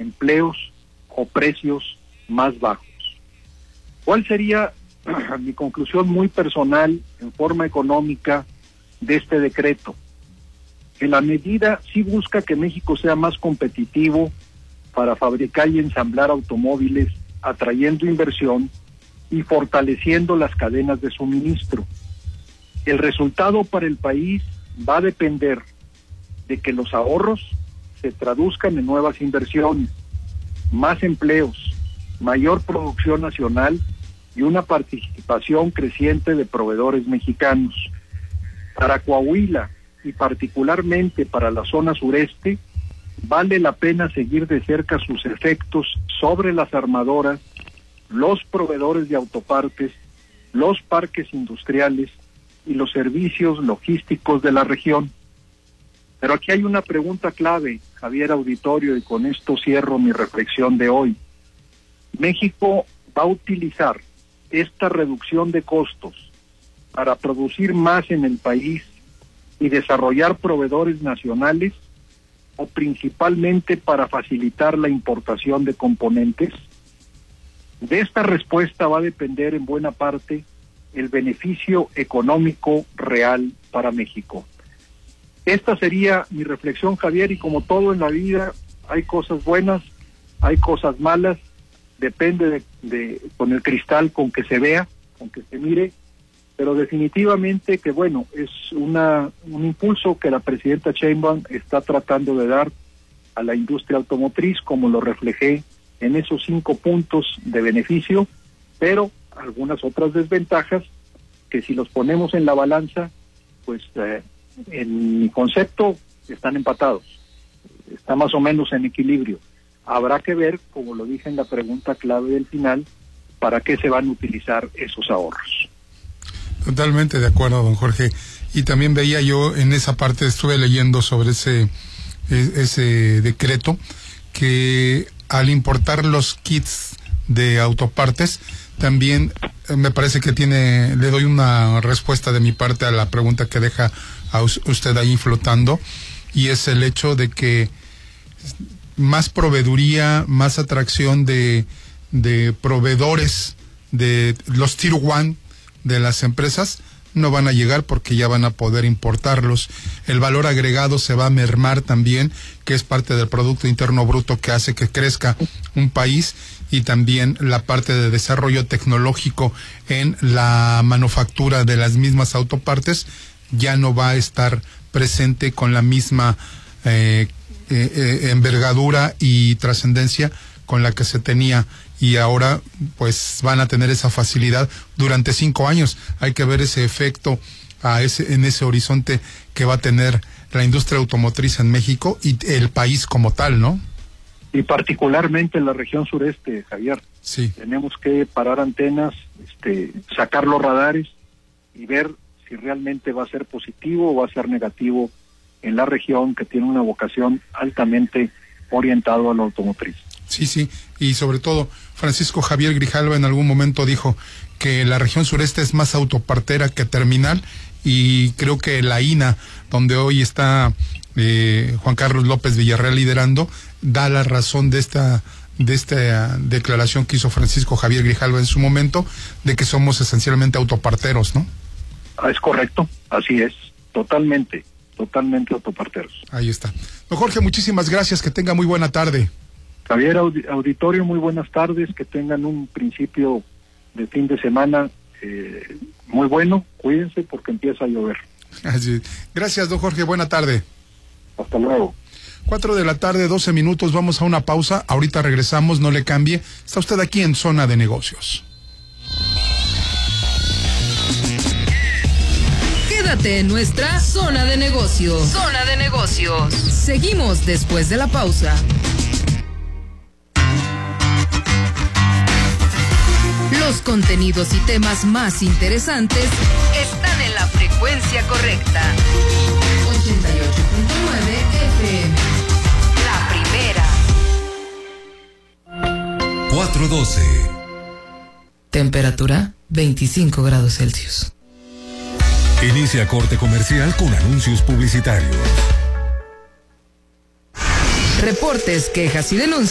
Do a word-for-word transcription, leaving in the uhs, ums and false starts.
empleos o precios más bajos. ¿Cuál sería mi conclusión muy personal en forma económica de este decreto? Que la medida sí busca que México sea más competitivo para fabricar y ensamblar automóviles, atrayendo inversión y fortaleciendo las cadenas de suministro. El resultado para el país va a depender de que los ahorros se traduzcan en nuevas inversiones, más empleos, mayor producción nacional y una participación creciente de proveedores mexicanos. Para Coahuila y particularmente para la zona sureste, vale la pena seguir de cerca sus efectos sobre las armadoras, los proveedores de autopartes, los parques industriales y los servicios logísticos de la región. Pero aquí hay una pregunta clave, Javier Auditorio, y con esto cierro mi reflexión de hoy. ¿México va a utilizar esta reducción de costos para producir más en el país y desarrollar proveedores nacionales, o principalmente para facilitar la importación de componentes? De esta respuesta va a depender en buena parte el beneficio económico real para México. Esta sería mi reflexión, Javier, y como todo en la vida, hay cosas buenas, hay cosas malas, depende de, de con el cristal con que se vea, con que se mire, pero definitivamente que bueno, es una un impulso que la presidenta Sheinbaum está tratando de dar a la industria automotriz, como lo reflejé en esos cinco puntos de beneficio, pero algunas otras desventajas que si los ponemos en la balanza, pues eh, en mi concepto están empatados, está más o menos en equilibrio. Habrá que ver, como lo dije en la pregunta clave del final, para qué se van a utilizar esos ahorros. Totalmente de acuerdo, don Jorge. Y también veía yo en esa parte, estuve leyendo sobre ese ese decreto, que al importar los kits de autopartes, también me parece que tiene, le doy una respuesta de mi parte a la pregunta que deja a usted ahí flotando, y es el hecho de que más proveeduría, más atracción de, de proveedores de los Tier One de las empresas no van a llegar porque ya van a poder importarlos. El valor agregado se va a mermar también, que es parte del Producto Interno Bruto que hace que crezca un país, y también la parte de desarrollo tecnológico en la manufactura de las mismas autopartes ya no va a estar presente con la misma eh, eh, eh, envergadura y trascendencia con la que se tenía, y ahora pues van a tener esa facilidad durante cinco años. Hay que ver ese efecto a ese en ese horizonte que va a tener la industria automotriz en México y el país como tal, ¿no? Y particularmente en la región sureste, Javier. Sí. Tenemos que parar antenas, este, sacar los radares y ver si realmente va a ser positivo o va a ser negativo en la región, que tiene una vocación altamente orientada a la automotriz. Sí, sí, y sobre todo Francisco Javier Grijalva en algún momento dijo que la región sureste es más autopartera que terminal, y creo que la I N A, donde hoy está eh, Juan Carlos López Villarreal liderando, da la razón de esta de esta declaración que hizo Francisco Javier Grijalva en su momento, de que somos esencialmente autoparteros, ¿no? Ah, es correcto, así es, totalmente, totalmente autoparteros. Ahí está. Don Jorge, muchísimas gracias, que tenga muy buena tarde. Javier, auditorio, muy buenas tardes, que tengan un principio de fin de semana eh, muy bueno, cuídense porque empieza a llover. Así. Gracias, don Jorge, buena tarde. Hasta luego. Cuatro de la tarde, doce minutos, vamos a una pausa, ahorita regresamos, no le cambie, está usted aquí en Zona de Negocios. Quédate en nuestra Zona de Negocios. Zona de Negocios. Seguimos después de la pausa. Los contenidos y temas más interesantes están en la frecuencia correcta. ochenta y ocho punto nueve F M. La primera. cuatro doce. Temperatura veinticinco grados Celsius. Inicia corte comercial con anuncios publicitarios. Reportes, quejas y denuncias